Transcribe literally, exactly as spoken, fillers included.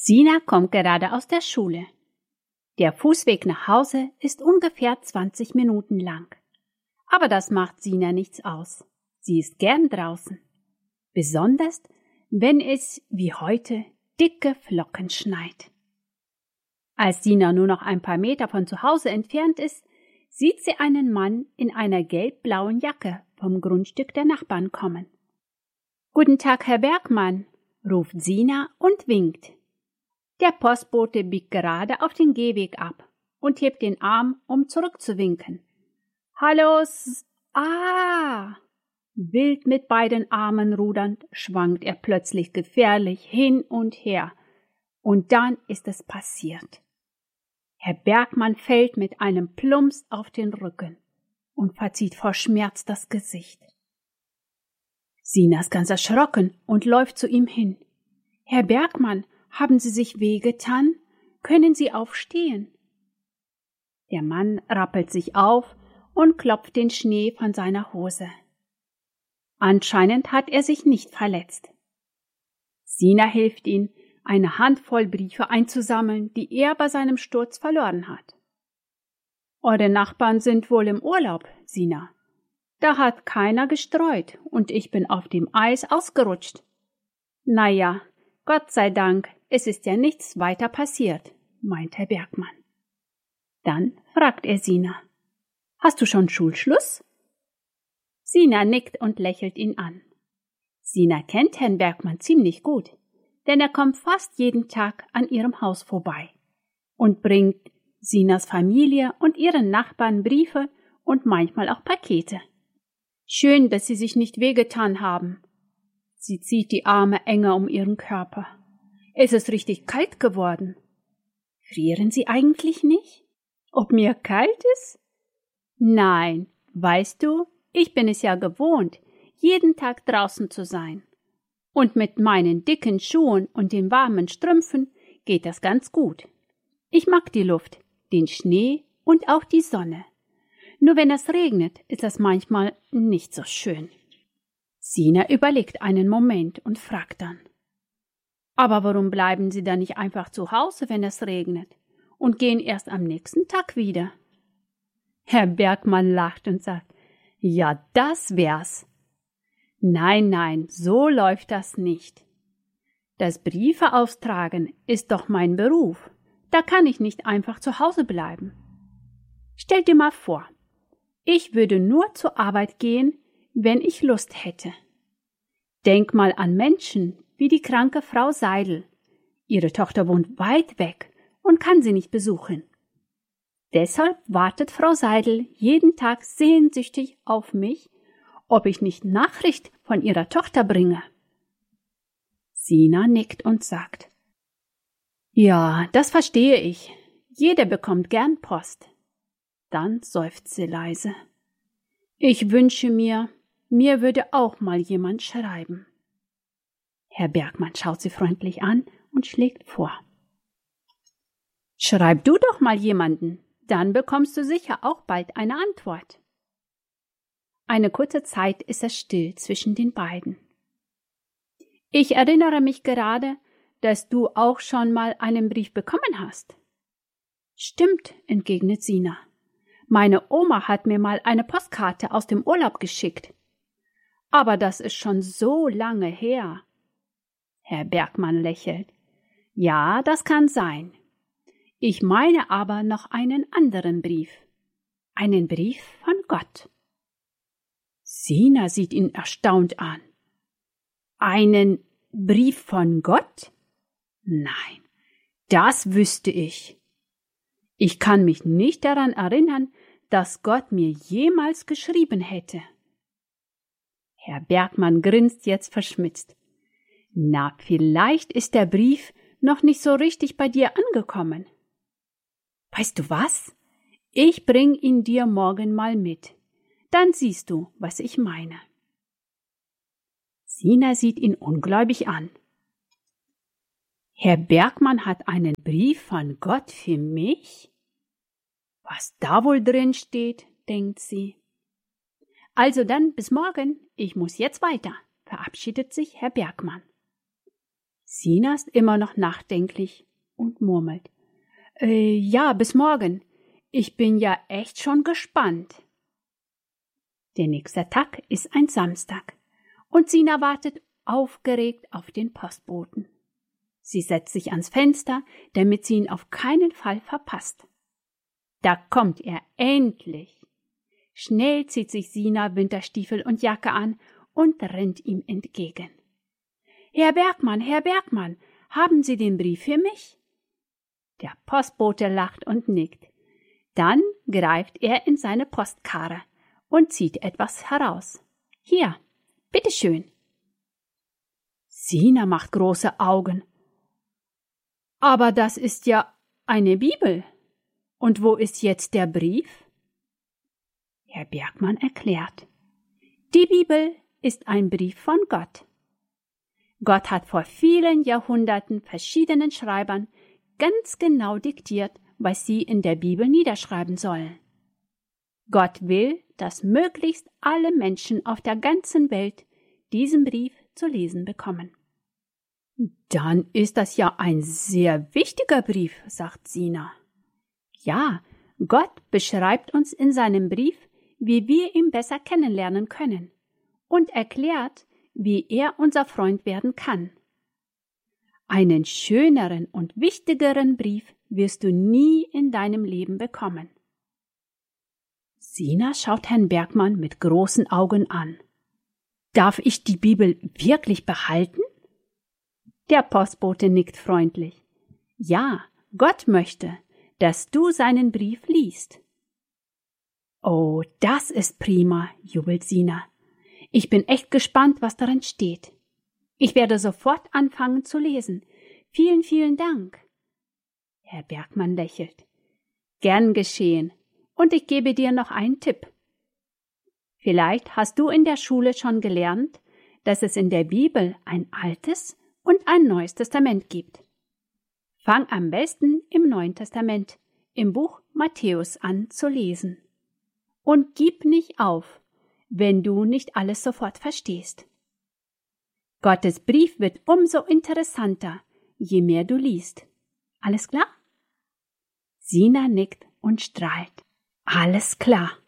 Sina kommt gerade aus der Schule. Der Fußweg nach Hause ist ungefähr zwanzig Minuten lang. Aber das macht Sina nichts aus. Sie ist gern draußen. Besonders, wenn es, wie heute, dicke Flocken schneit. Als Sina nur noch ein paar Meter von zu Hause entfernt ist, sieht sie einen Mann in einer gelb-blauen Jacke vom Grundstück der Nachbarn kommen. »Guten Tag, Herr Bergmann«, ruft Sina und winkt. Der Postbote biegt gerade auf den Gehweg ab und hebt den Arm, um zurückzuwinken. »Hallo, S ah!« Wild mit beiden Armen rudernd, schwankt er plötzlich gefährlich hin und her. Und dann ist es passiert. Herr Bergmann fällt mit einem Plumps auf den Rücken und verzieht vor Schmerz das Gesicht. Sina ist ganz erschrocken und läuft zu ihm hin. »Herr Bergmann, haben Sie sich wehgetan? Können Sie aufstehen?« Der Mann rappelt sich auf und klopft den Schnee von seiner Hose. Anscheinend hat er sich nicht verletzt. Sina hilft ihm, eine Handvoll Briefe einzusammeln, die er bei seinem Sturz verloren hat. »Eure Nachbarn sind wohl im Urlaub, Sina. Da hat keiner gestreut und ich bin auf dem Eis ausgerutscht. Na ja, Gott sei Dank, es ist ja nichts weiter passiert«, meint Herr Bergmann. Dann fragt er Sina, »Hast du schon Schulschluss?« Sina nickt und lächelt ihn an. Sina kennt Herrn Bergmann ziemlich gut, denn er kommt fast jeden Tag an ihrem Haus vorbei und bringt Sinas Familie und ihren Nachbarn Briefe und manchmal auch Pakete. Schön, dass sie sich nicht wehgetan haben. Sie zieht die Arme enger um ihren Körper. Es ist richtig kalt geworden. Frieren Sie eigentlich nicht? Ob mir kalt ist? Nein, weißt du, ich bin es ja gewohnt, jeden Tag draußen zu sein. Und mit meinen dicken Schuhen und den warmen Strümpfen geht das ganz gut. Ich mag die Luft, den Schnee und auch die Sonne. Nur wenn es regnet, ist das manchmal nicht so schön. Sina überlegt einen Moment und fragt dann, »Aber warum bleiben Sie dann nicht einfach zu Hause, wenn es regnet, und gehen erst am nächsten Tag wieder?« Herr Bergmann lacht und sagt, »Ja, das wär's.« Nein, nein, so läuft das nicht. Das Briefe austragen ist doch mein Beruf. Da kann ich nicht einfach zu Hause bleiben. Stell dir mal vor, ich würde nur zur Arbeit gehen, wenn ich Lust hätte. Denk mal an Menschen wie die kranke Frau Seidel. Ihre Tochter wohnt weit weg und kann sie nicht besuchen. Deshalb wartet Frau Seidel jeden Tag sehnsüchtig auf mich, ob ich nicht Nachricht von ihrer Tochter bringe. Sina nickt und sagt, »Ja, das verstehe ich. Jeder bekommt gern Post.« Dann seufzt sie leise. »Ich wünsche mir, mir würde auch mal jemand schreiben.« Herr Bergmann schaut sie freundlich an und schlägt vor. »Schreib du doch mal jemanden, dann bekommst du sicher auch bald eine Antwort.« Eine kurze Zeit ist es still zwischen den beiden. »Ich erinnere mich gerade, dass du auch schon mal einen Brief bekommen hast.« »Stimmt«, entgegnet Sina. »Meine Oma hat mir mal eine Postkarte aus dem Urlaub geschickt. Aber das ist schon so lange her.« Herr Bergmann lächelt. »Ja, das kann sein. Ich meine aber noch einen anderen Brief. Einen Brief von Gott.« Sina sieht ihn erstaunt an. »Einen Brief von Gott? Nein, das wüsste ich. Ich kann mich nicht daran erinnern, dass Gott mir jemals geschrieben hätte.« Herr Bergmann grinst jetzt verschmitzt. »Na, vielleicht ist der Brief noch nicht so richtig bei dir angekommen. Weißt du was? Ich bring ihn dir morgen mal mit. Dann siehst du, was ich meine.« Sina sieht ihn ungläubig an. »Herr Bergmann hat einen Brief von Gott für mich? Was da wohl drin steht?«, denkt sie. »Also dann bis morgen, ich muss jetzt weiter«, verabschiedet sich Herr Bergmann. Sina ist immer noch nachdenklich und murmelt. Äh, ja, bis morgen. Ich bin ja echt schon gespannt. Der nächste Tag ist ein Samstag und Sina wartet aufgeregt auf den Postboten. Sie setzt sich ans Fenster, damit sie ihn auf keinen Fall verpasst. Da kommt er endlich. Schnell zieht sich Sina Winterstiefel und Jacke an und rennt ihm entgegen. Herr Bergmann, Herr Bergmann, haben Sie den Brief für mich? Der Postbote lacht und nickt. Dann greift er in seine Postkarre und zieht etwas heraus. Hier, bitteschön. Sina macht große Augen. Aber das ist ja eine Bibel. Und wo ist jetzt der Brief? Herr Bergmann erklärt. Die Bibel ist ein Brief von Gott. Gott hat vor vielen Jahrhunderten verschiedenen Schreibern ganz genau diktiert, was sie in der Bibel niederschreiben sollen. Gott will, dass möglichst alle Menschen auf der ganzen Welt diesen Brief zu lesen bekommen. Dann ist das ja ein sehr wichtiger Brief, sagt Sina. Ja, Gott beschreibt uns in seinem Brief, wie wir ihn besser kennenlernen können und erklärt, wie er unser Freund werden kann. Einen schöneren und wichtigeren Brief wirst du nie in deinem Leben bekommen. Sina schaut Herrn Bergmann mit großen Augen an. Darf ich die Bibel wirklich behalten? Der Postbote nickt freundlich. Ja, Gott möchte, dass du seinen Brief liest. Oh, das ist prima, jubelt Sina. Ich bin echt gespannt, was darin steht. Ich werde sofort anfangen zu lesen. Vielen, vielen Dank. Herr Bergmann lächelt. Gern geschehen. Und ich gebe dir noch einen Tipp. Vielleicht hast du in der Schule schon gelernt, dass es in der Bibel ein Altes und ein Neues Testament gibt. Fang am besten im Neuen Testament, im Buch Matthäus an zu lesen. Und gib nicht auf, wenn du nicht alles sofort verstehst. Gottes Brief wird umso interessanter, je mehr du liest. Alles klar? Sina nickt und strahlt. Alles klar.